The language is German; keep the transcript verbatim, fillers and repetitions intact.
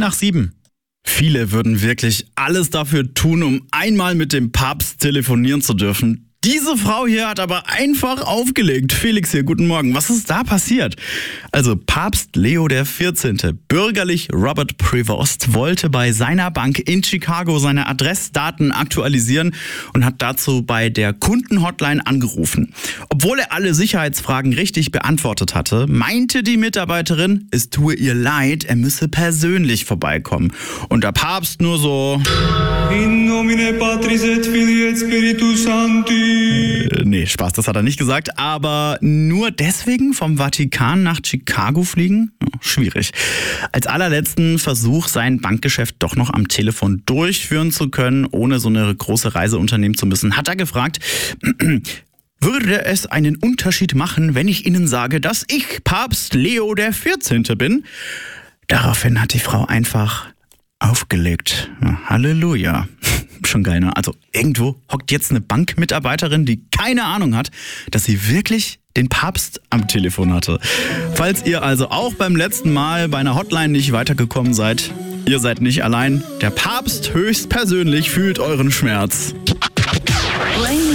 nach sieben. Viele würden wirklich alles dafür tun, um einmal mit dem Papst telefonieren zu dürfen. Diese Frau hier hat aber einfach aufgelegt. Felix hier, guten Morgen. Was ist da passiert? Also Papst Leo der vierzehnte, bürgerlich Robert Prevost, wollte bei seiner Bank in Chicago seine Adressdaten aktualisieren und hat dazu bei der Kundenhotline angerufen. Obwohl er alle Sicherheitsfragen richtig beantwortet hatte, meinte die Mitarbeiterin, es tue ihr leid, er müsse persönlich vorbeikommen. Und der Papst nur so... In nomine Patris et Filii et Spiritus Sancti. Äh, nee, Spaß, das hat er nicht gesagt. Aber nur deswegen vom Vatikan nach Chicago fliegen? Schwierig. Als allerletzten Versuch, sein Bankgeschäft doch noch am Telefon durchführen zu können, ohne so eine große Reise unternehmen zu müssen, hat er gefragt... Würde es einen Unterschied machen, wenn ich Ihnen sage, dass ich Papst Leo der vierzehnte bin? Daraufhin hat die Frau einfach aufgelegt. Halleluja. Schon geil, ne? Also irgendwo hockt jetzt eine Bankmitarbeiterin, die keine Ahnung hat, dass sie wirklich den Papst am Telefon hatte. Falls ihr also auch beim letzten Mal bei einer Hotline nicht weitergekommen seid, ihr seid nicht allein. Der Papst höchstpersönlich fühlt euren Schmerz.